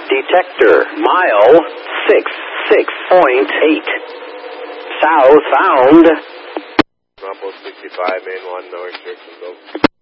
detector, mile 66.8. Southbound. Bravo 65, main 1, north, Jacksonville.